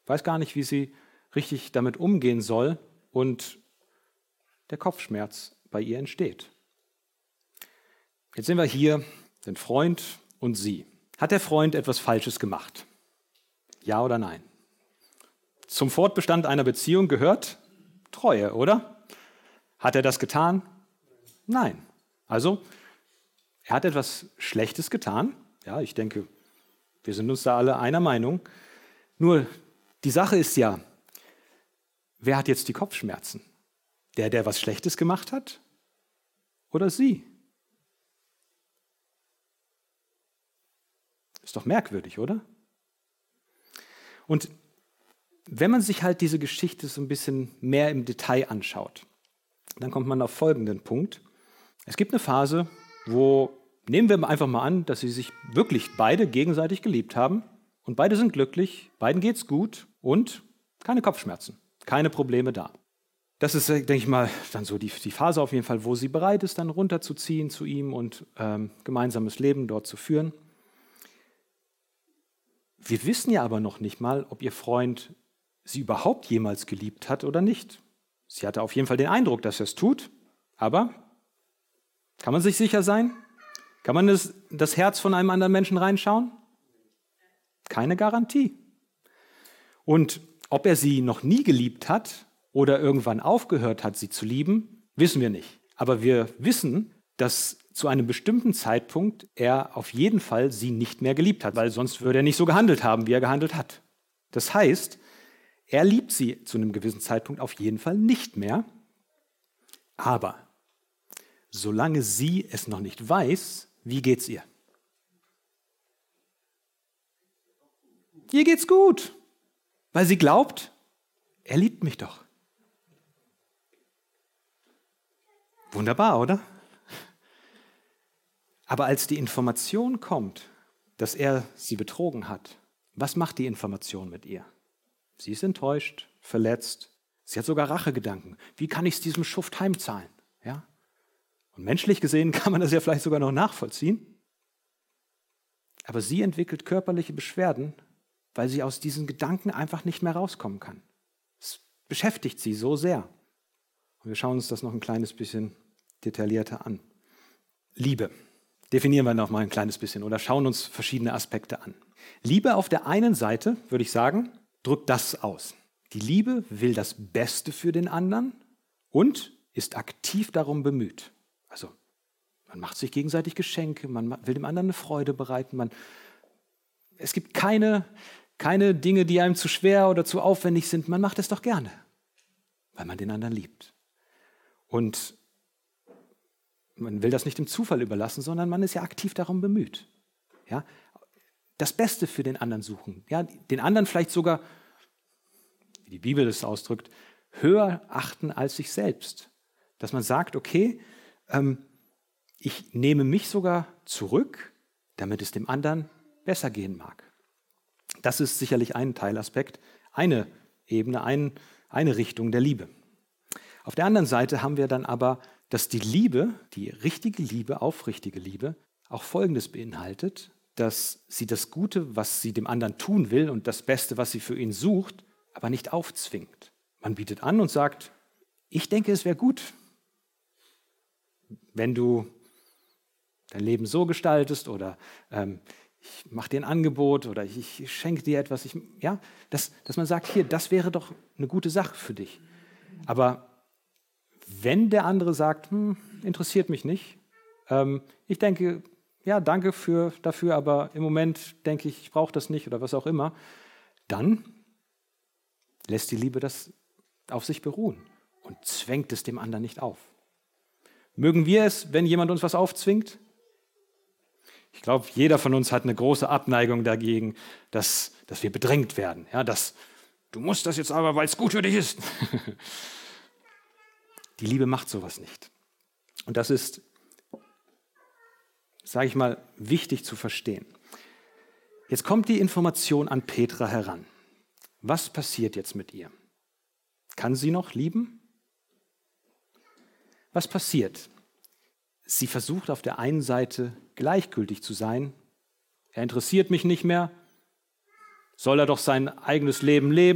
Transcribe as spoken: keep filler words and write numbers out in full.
weiß gar nicht, wie sie richtig damit umgehen soll und der Kopfschmerz bei ihr entsteht. Jetzt sind wir hier, den Freund und sie. Hat der Freund etwas Falsches gemacht? Ja oder nein? Zum Fortbestand einer Beziehung gehört Treue, oder? Hat er das getan? Nein. Also, er hat etwas Schlechtes getan. Ja, ich denke, wir sind uns da alle einer Meinung. Nur die Sache ist ja, wer hat jetzt die Kopfschmerzen? Der, der was Schlechtes gemacht hat? Oder sie? Ist doch merkwürdig, oder? Und wenn man sich halt diese Geschichte so ein bisschen mehr im Detail anschaut, dann kommt man auf folgenden Punkt. Es gibt eine Phase, wo, nehmen wir einfach mal an, dass sie sich wirklich beide gegenseitig geliebt haben und beide sind glücklich, beiden geht's gut und keine Kopfschmerzen, keine Probleme da. Das ist, denke ich mal, dann so die, die Phase auf jeden Fall, wo sie bereit ist, dann runterzuziehen zu ihm und ähm, gemeinsames Leben dort zu führen. Wir wissen ja aber noch nicht mal, ob ihr Freund sie überhaupt jemals geliebt hat oder nicht. Sie hatte auf jeden Fall den Eindruck, dass er es tut, aber kann man sich sicher sein? Kann man das, das Herz von einem anderen Menschen reinschauen? Keine Garantie. Und ob er sie noch nie geliebt hat oder irgendwann aufgehört hat, sie zu lieben, wissen wir nicht. Aber wir wissen, dass zu einem bestimmten Zeitpunkt er auf jeden Fall sie nicht mehr geliebt hat, weil sonst würde er nicht so gehandelt haben, wie er gehandelt hat. Das heißt, er liebt sie zu einem gewissen Zeitpunkt auf jeden Fall nicht mehr, aber solange sie es noch nicht weiß, wie geht's ihr? Ihr geht's gut, weil sie glaubt, er liebt mich doch. Wunderbar, oder? Aber als die Information kommt, dass er sie betrogen hat, was macht die Information mit ihr? Sie ist enttäuscht, verletzt. Sie hat sogar Rachegedanken. Wie kann ich es diesem Schuft heimzahlen? Ja? Und menschlich gesehen kann man das ja vielleicht sogar noch nachvollziehen. Aber sie entwickelt körperliche Beschwerden, weil sie aus diesen Gedanken einfach nicht mehr rauskommen kann. Es beschäftigt sie so sehr. Und wir schauen uns das noch ein kleines bisschen detaillierter an. Liebe. Definieren wir noch mal ein kleines bisschen oder schauen uns verschiedene Aspekte an. Liebe auf der einen Seite, würde ich sagen, drückt das aus. Die Liebe will das Beste für den anderen und ist aktiv darum bemüht. Also man macht sich gegenseitig Geschenke, man will dem anderen eine Freude bereiten. Man, es gibt keine, keine Dinge, die einem zu schwer oder zu aufwendig sind. Man macht es doch gerne, weil man den anderen liebt. Und man will das nicht dem Zufall überlassen, sondern man ist ja aktiv darum bemüht. Ja? Das Beste für den anderen suchen. Ja? Den anderen vielleicht sogar, wie die Bibel es ausdrückt, höher achten als sich selbst. Dass man sagt, okay, ähm, ich nehme mich sogar zurück, damit es dem anderen besser gehen mag. Das ist sicherlich ein Teilaspekt, eine Ebene, ein, eine Richtung der Liebe. Auf der anderen Seite haben wir dann aber, dass die Liebe, die richtige Liebe, aufrichtige Liebe, auch Folgendes beinhaltet, dass sie das Gute, was sie dem anderen tun will und das Beste, was sie für ihn sucht, aber nicht aufzwingt. Man bietet an und sagt, ich denke, es wäre gut, wenn du dein Leben so gestaltest oder ähm, ich mache dir ein Angebot oder ich, ich schenke dir etwas. Ich, ja, dass, dass man sagt, hier, das wäre doch eine gute Sache für dich. Aber wenn der andere sagt, hm, interessiert mich nicht, ähm, ich denke, ja, danke für, dafür, aber im Moment denke ich, ich brauche das nicht oder was auch immer, dann lässt die Liebe das auf sich beruhen und zwängt es dem anderen nicht auf. Mögen wir es, wenn jemand uns was aufzwingt? Ich glaube, jeder von uns hat eine große Abneigung dagegen, dass, dass wir bedrängt werden. Ja, dass, du musst das jetzt aber, weil es gut für dich ist. Die Liebe macht sowas nicht. Und das ist, sage ich mal, wichtig zu verstehen. Jetzt kommt die Information an Petra heran. Was passiert jetzt mit ihr? Kann sie noch lieben? Was passiert? Sie versucht auf der einen Seite gleichgültig zu sein. Er interessiert mich nicht mehr. Soll er doch sein eigenes Leben leben?